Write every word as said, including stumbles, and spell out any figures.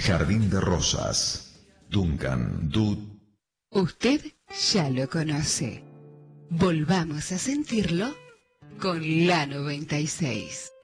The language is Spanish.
Jardín de Rosas. Duncan Du. Usted ya lo conoce. Volvamos a sentirlo con la noventa y seis.